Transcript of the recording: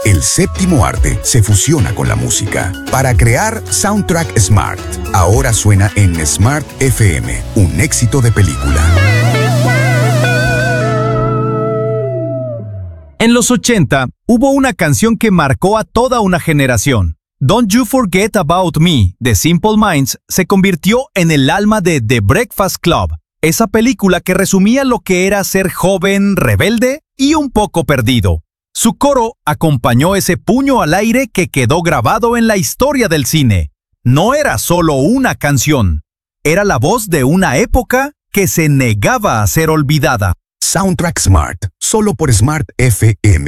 El séptimo arte se fusiona con la música para crear Soundtrack Smart. Ahora suena en Smart FM, un éxito de película. En los 80, hubo una canción que marcó a toda una generación. Don't You Forget About Me, de Simple Minds, se convirtió en el alma de The Breakfast Club, esa película que resumía lo que era ser joven, rebelde y un poco perdido. Su coro acompañó ese puño al aire que quedó grabado en la historia del cine. No era solo una canción, era la voz de una época que se negaba a ser olvidada. Soundtrack Smart, solo por Smart FM.